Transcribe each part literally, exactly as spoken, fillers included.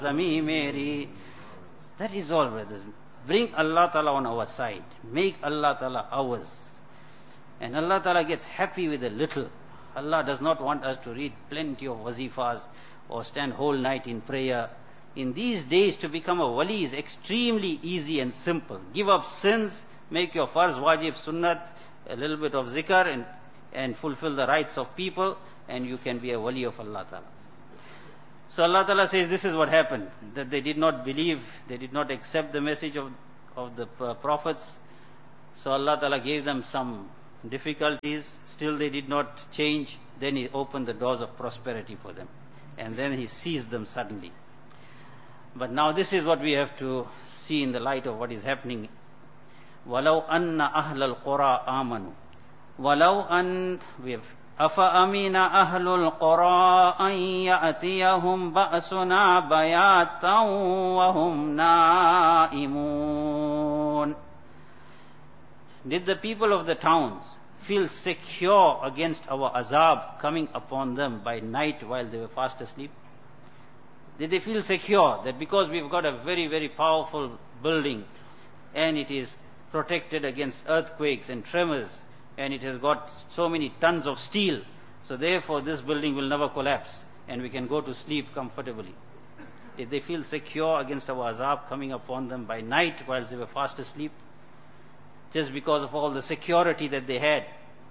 Zami Meri. That is all, brothers. Bring Allah Ta'ala on our side. Make Allah Ta'ala ours. And Allah Ta'ala gets happy with a little. Allah does not want us to read plenty of wazifas or stand whole night in prayer. In these days, to become a wali is extremely easy and simple. Give up sins, make your farz, wajib, sunnat, a little bit of zikr, and, and fulfill the rights of people, and you can be a wali of Allah Ta'ala. So Allah Ta'ala says this is what happened, that they did not believe, they did not accept the message of, of the uh, prophets. So Allah Ta'ala gave them some difficulties, still they did not change. Then He opened the doors of prosperity for them. And then He seized them suddenly. But now this is what we have to see in the light of what is happening. وَلَوْ أَنَّ أَهْلَ الْقُرَىٰ آمَنُوا وَلَوْ أَنَّ أَفَأَمِنَ أَهْلُ الْقُرَىٰ أَن يَأْتِيَهُمْ بَأْسُنَا بَيَاتًا وَهُمْ نَائِمُونَ. Did the people of the towns feel secure against our azab coming upon them by night while they were fast asleep? Did they feel secure that because we've got a very, very powerful building and it is protected against earthquakes and tremors and it has got so many tons of steel, so therefore this building will never collapse and we can go to sleep comfortably? Did they feel secure against our azab coming upon them by night while they were fast asleep? Just because of all the security that they had.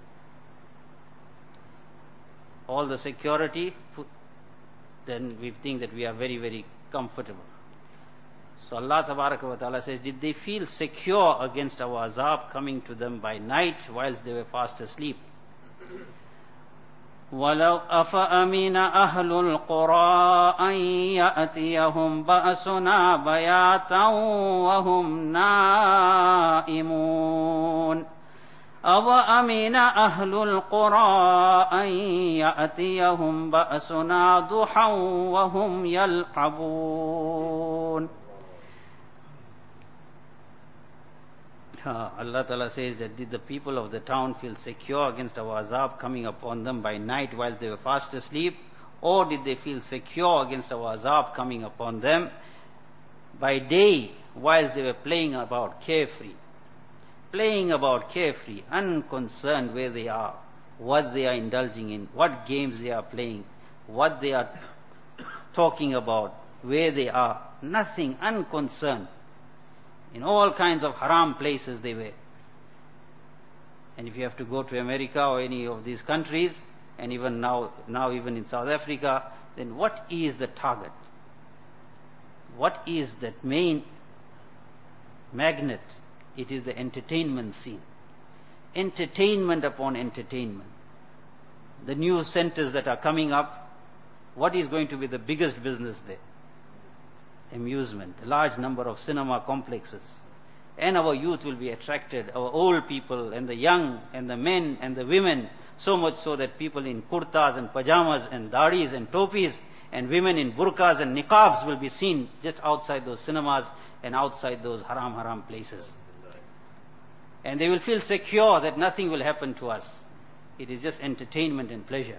All the security, then we think that we are very, very comfortable. So Allah Tabaraka wa Ta'ala says, did they feel secure against our azab coming to them by night whilst they were fast asleep? وَلَوْ أَفَأَمِنَ أَهْلُ الْقُرَىٰ أَن يَأْتِيَهُمْ بَأْسُنَا بَيَاتًا وَهُمْ نَائِمُونَ أَوَأَمِنَ أَهْلُ الْقُرَىٰ أَن يَأْتِيَهُمْ بَأْسُنَا ضُحًى وَهُمْ يَلْعَبُونَ. Uh, Allah Ta'ala says that did the people of the town feel secure against our azab coming upon them by night while they were fast asleep, or did they feel secure against our azab coming upon them by day whilst they were playing about carefree? Playing about carefree, unconcerned where they are, what they are indulging in, what games they are playing, what they are talking about, where they are, nothing, unconcerned. In all kinds of haram places they were. And if you have to go to America or any of these countries, and even now, now even in South Africa, then what is the target? What is that main magnet? It is the entertainment scene. Entertainment upon entertainment. The new centers that are coming up, what is going to be the biggest business there? Amusement, a large number of cinema complexes. And our youth will be attracted, our old people and the young and the men and the women, so much so that people in kurtas and pajamas and daris and topis and women in burqas and niqabs will be seen just outside those cinemas and outside those haram haram places. And they will feel secure that nothing will happen to us. It is just entertainment and pleasure.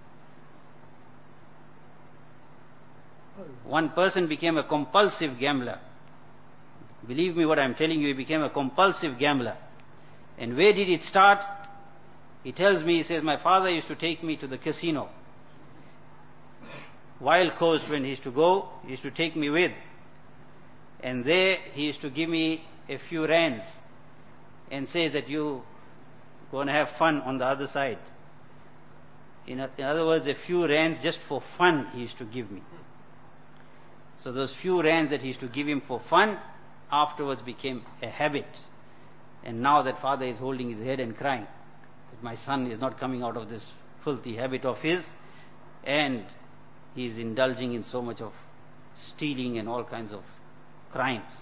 One person became a compulsive gambler. Believe me what I am telling you, he became a compulsive gambler. And where did it start? He tells me, he says, my father used to take me to the casino. Wild Coast, when he used to go, he used to take me with. And there he used to give me a few rands and says that you go and have fun on the other side. In, in other words, a few rands just for fun he used to give me. So those few rands that he used to give him for fun, afterwards became a habit. And now that father is holding his head and crying that my son is not coming out of this filthy habit of his, and he is indulging in so much of stealing and all kinds of crimes.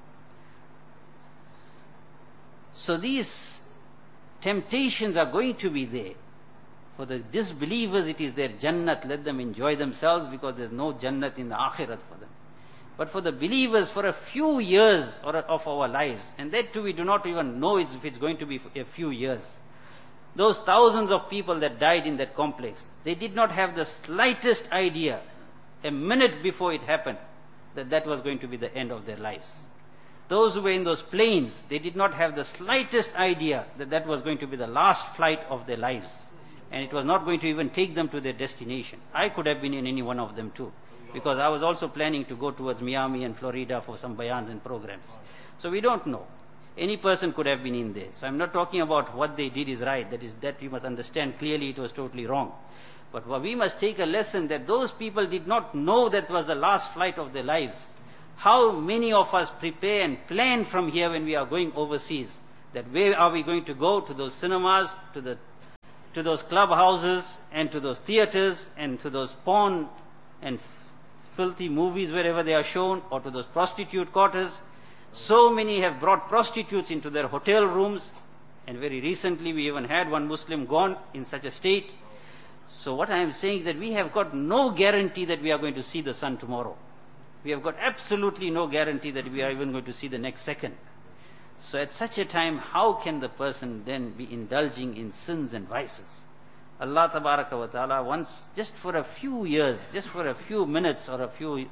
So these temptations are going to be there. For the disbelievers, it is their jannat. Let them enjoy themselves because there's no jannat in the akhirat for them. But for the believers, for a few years of our lives, and that too we do not even know if it's going to be a few years. Those thousands of people that died in that complex, they did not have the slightest idea, a minute before it happened, that that was going to be the end of their lives. Those who were in those planes, they did not have the slightest idea that that was going to be the last flight of their lives. And it was not going to even take them to their destination. I could have been in any one of them too, because I was also planning to go towards Miami and Florida for some bayans and programs. So we don't know. Any person could have been in there. So I'm not talking about what they did is right. That is, that you must understand clearly it was totally wrong. But we must take a lesson that those people did not know that was the last flight of their lives. How many of us prepare and plan from here when we are going overseas, that where are we going to go, to those cinemas, to the to those clubhouses, and to those theaters, and to those porn and filthy movies wherever they are shown, or to those prostitute quarters. So many have brought prostitutes into their hotel rooms, and very recently we even had one Muslim gone in such a state. So what I am saying is that we have got no guarantee that we are going to see the sun tomorrow. We have got absolutely no guarantee that we are even going to see the next second. So at such a time, how can the person then be indulging in sins and vices? Allah Tabaraka wa Ta'ala wants, just for a few years, just for a few minutes or a few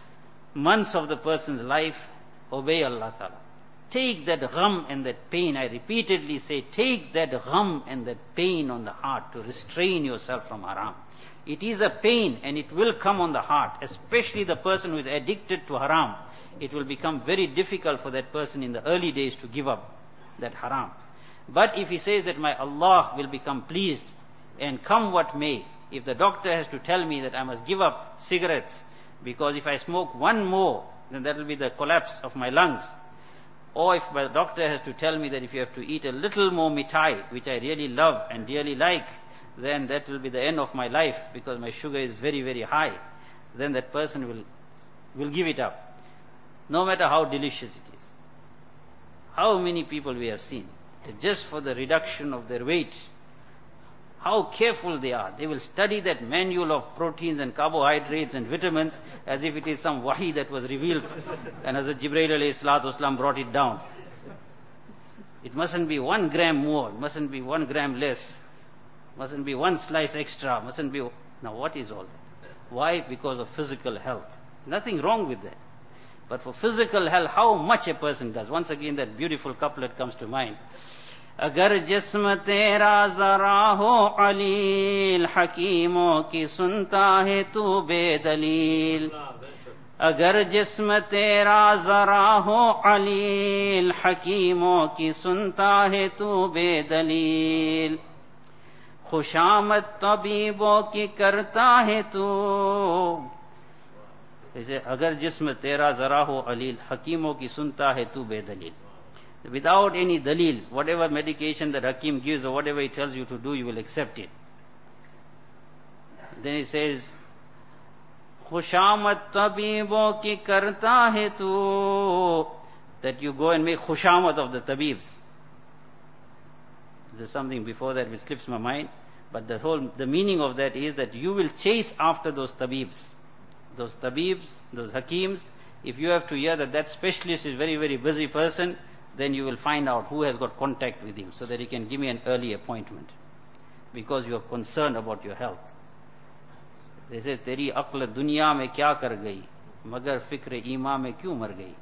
months of the person's life, obey Allah Ta'ala. Take that gham and that pain. I repeatedly say, take that gham and that pain on the heart to restrain yourself from haram. It is a pain and it will come on the heart, especially the person who is addicted to haram. It will become very difficult for that person in the early days to give up that haram. But if he says that my Allah will become pleased, and come what may, if the doctor has to tell me that I must give up cigarettes, because if I smoke one more, then that will be the collapse of my lungs. Or if my doctor has to tell me that if you have to eat a little more mitai, which I really love and dearly like, then that will be the end of my life, because my sugar is very, very high. Then that person will, will give it up, no matter how delicious it is. How many people we have seen, that just for the reduction of their weight, how careful they are. They will study that manual of proteins and carbohydrates and vitamins as if it is some wahi that was revealed and Hazrat Jibreel alayhi salatu wasalam brought it down. It mustn't be one gram more, it mustn't be one gram less, mustn't be one slice extra, mustn't be... Now what is all that? Why? Because of physical health. Nothing wrong with that. But for physical health, how much a person does. Once again that beautiful couplet comes to mind. अगर जिस्म तेरा जरा हो अलील हकीमों की सुनता है तू बेदलील अगर जिस्म तेरा जरा हो अलील हकीमों की सुनता है तू बेदलील खुशामद तबीबों की करता है तू जैसे अगर जिस्म तेरा जरा हो अलील हकीमों की सुनता है तू बेदलील. Without any dalil, whatever medication that Hakim gives or whatever he tells you to do, you will accept it. Then he says, Khushamat tabibon ki karta hai tu, that you go and make khushamat of the tabibs. There's something before that which slips my mind, but the whole, the meaning of that is that you will chase after those tabibs. Those tabibs, those hakims, if you have to hear that that specialist is a very, very busy person, then you will find out who has got contact with him so that he can give me an early appointment, because you are concerned about your health. They say, Teri aql dunya mein kya kar gayi, magar fikr iman mein kyun mar gayi.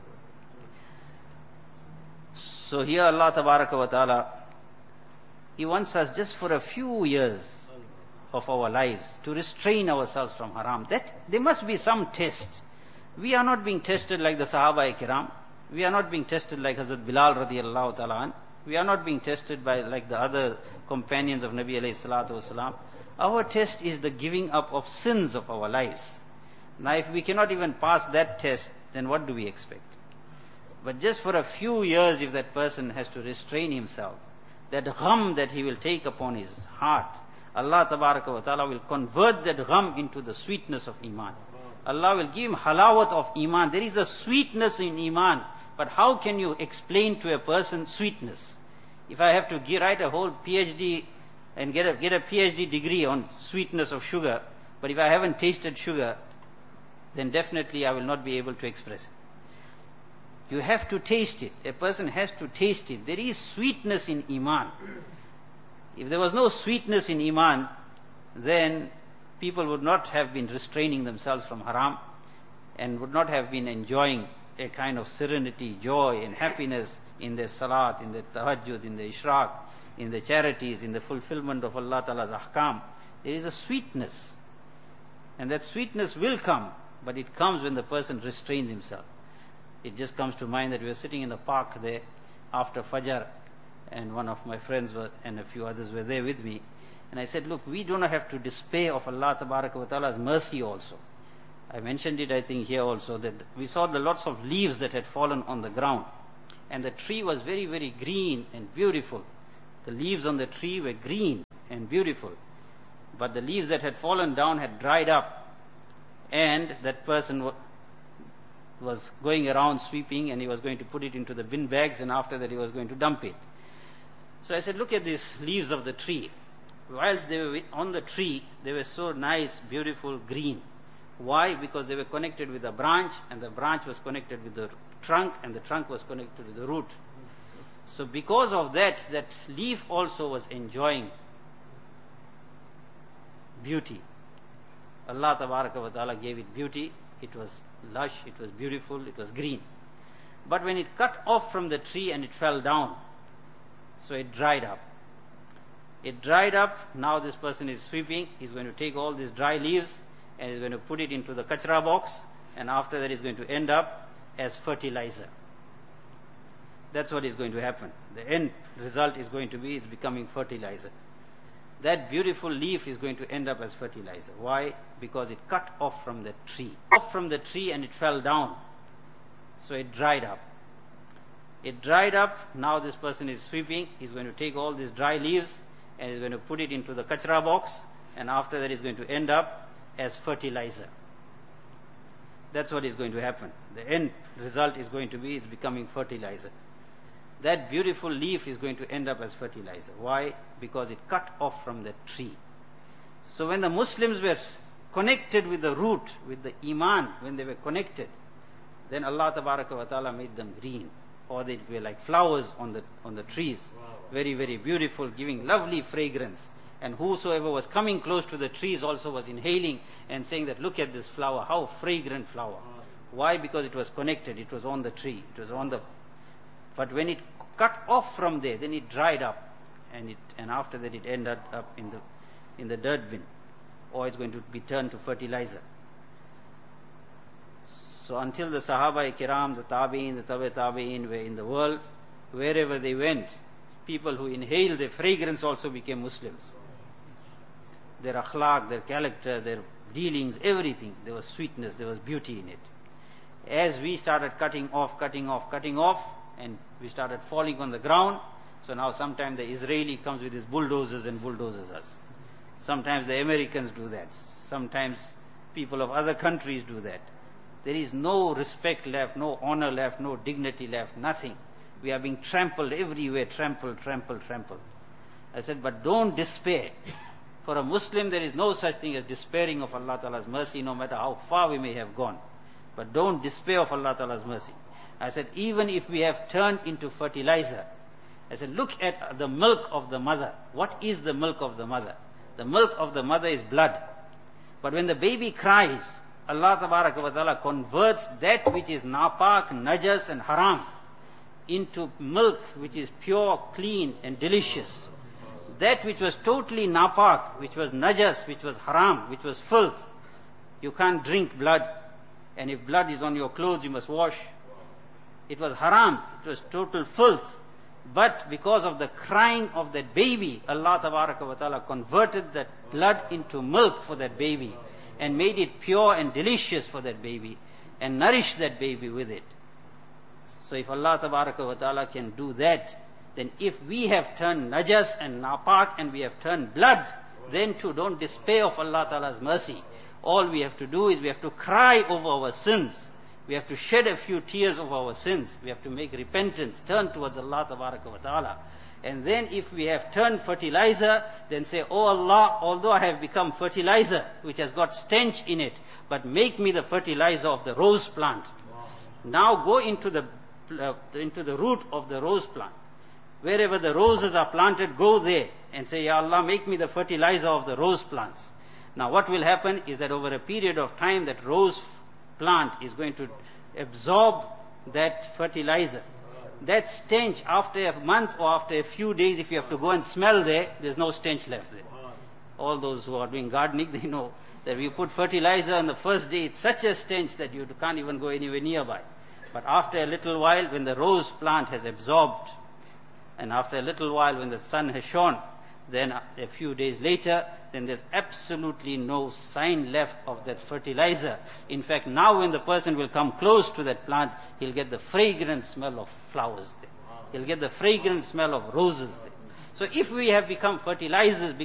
So here Allah Tabaraka wa Ta'ala, He wants us just for a few years of our lives to restrain ourselves from haram. That there must be some test. We are not being tested like the Sahaba Kiram. We are not being tested like Hazrat Bilal radiallahu ta'ala an. We are not being tested by like the other companions of Nabi alayhi salatu wasalam. Our test is the giving up of sins of our lives. Now if we cannot even pass that test, then what do we expect? But just for a few years, if that person has to restrain himself, that gham that he will take upon his heart, Allah Tabaraka wa Ta'ala will convert that gham into the sweetness of Iman. Allah will give him halawat of Iman. There is a sweetness in Iman. But how can you explain to a person sweetness? If I have to give, write a whole PhD and get a, get a PhD degree on sweetness of sugar, but if I haven't tasted sugar, then definitely I will not be able to express it. You have to taste it. A person has to taste it. There is sweetness in Iman. If there was no sweetness in Iman, then people would not have been restraining themselves from haram. and would not have been enjoying a kind of serenity, joy and happiness in their salat, in their tahajjud, in the ishraq, in the charities, in the fulfillment of Allah Ta'ala's ahkam. There is a sweetness. And that sweetness will come, but it comes when the person restrains himself. It just comes to mind that we were sitting in the park there after Fajr, and one of my friends were, and a few others were there with me. And I said, look, we do not have to despair of Allah Tabaraka wa Ta'ala's mercy also. I mentioned it, I think, here also, that we saw the lots of leaves that had fallen on the ground. And the tree was very, very green and beautiful. The leaves on the tree were green and beautiful. But the leaves that had fallen down had dried up. And that person was going around sweeping, and he was going to put it into the bin bags, and after that he was going to dump it. So I said, look at these leaves of the tree. Whilst they were on the tree, they were so nice, beautiful, green. Why? Because they were connected with a branch, and the branch was connected with the trunk, and the trunk was connected with the root. So because of that, that leaf also was enjoying beauty. Allah Tabaraka wa Ta'ala gave it beauty. It was lush, it was beautiful, it was green. But when it cut off from the tree and it fell down, so it dried up. It dried up. Now this person is sweeping. He's going to take all these dry leaves and he's going to put it into the kachra box, and after that it's going to end up as fertilizer. That's what is going to happen. The end result is going to be, it's becoming fertilizer. That beautiful leaf is going to end up as fertilizer. Why? Because it cut off from the tree. Off from the tree and it fell down. So it dried up. It dried up. Now this person is sweeping. He's going to take all these dry leaves and he's going to put it into the kachra box, and after that it's going to end up as fertilizer. That's what is going to happen. The end result is going to be, it's becoming fertilizer. That beautiful leaf is going to end up as fertilizer. Why? Because it cut off from the tree. So when the Muslims were connected with the root, with the iman, when they were connected, then Allah Tabaraka wa Ta'ala made them green. Or they were like flowers on the on the trees. Wow. Very, very beautiful, giving lovely fragrance. And whosoever was coming close to the trees also was inhaling and saying that, look at this flower, how fragrant flower. Wow. Why? Because it was connected, it was on the tree, it was on the... But when it cut off from there, then it dried up, and it and after that it ended up in the in the dirt bin, or it's going to be turned to fertilizer. So until the Sahaba Kiram, the Tabi'in, the Tabi' Tabi'in were in the world, wherever they went, people who inhaled their fragrance also became Muslims. Their akhlaq, their character, their dealings, everything, there was sweetness, there was beauty in it. As we started cutting off, cutting off, cutting off, and we started falling on the ground, so now sometimes the Israeli comes with his bulldozers and bulldozes us. Sometimes the Americans do that. Sometimes people of other countries do that. There is no respect left, no honor left, no dignity left, nothing. We are being trampled everywhere, trampled, trampled, trampled. I said, but don't despair. For a Muslim, there is no such thing as despairing of Allah Ta'ala's mercy, no matter how far we may have gone. But don't despair of Allah Ta'ala's mercy. I said, even if we have turned into fertilizer, I said, look at the milk of the mother. What is the milk of the mother? The milk of the mother is blood. But when the baby cries, Allah Tabaraka wa Ta'ala converts that which is napak, najas and haram into milk which is pure, clean and delicious. That which was totally napak, which was najas, which was haram, which was filth, you can't drink blood. And if blood is on your clothes, you must wash. It was haram, it was total filth. But because of the crying of that baby, Allah Tabaraka wa Ta'ala converted that blood into milk for that baby and made it pure and delicious for that baby and nourished that baby with it. So if Allah Tabaraka wa Ta'ala can do that, then if we have turned najas and napak and we have turned blood, then too don't despair of Allah Ta'ala's mercy. All we have to do is we have to cry over our sins. We have to shed a few tears of our sins. We have to make repentance, turn towards Allah Tabaraka wa Ta'ala. And then if we have turned fertilizer, then say, oh Allah, although I have become fertilizer, which has got stench in it, but make me the fertilizer of the rose plant. Wow. Now go into the, uh, into the root of the rose plant. Wherever the roses are planted, go there and say, Ya Allah, make me the fertilizer of the rose plants. Now what will happen is that over a period of time, that rose plant is going to absorb that fertilizer. That stench, after a month or after a few days, if you have to go and smell there, there's no stench left there. All those who are doing gardening, they know that we put fertilizer on the first day, it's such a stench that you can't even go anywhere nearby. But after a little while, when the rose plant has absorbed, and after a little while when the sun has shone, then a few days later, then there's absolutely no sign left of that fertilizer. In fact, now when the person will come close to that plant, he'll get the fragrant smell of flowers there. He'll get the fragrant smell of roses there. So if we have become fertilizers,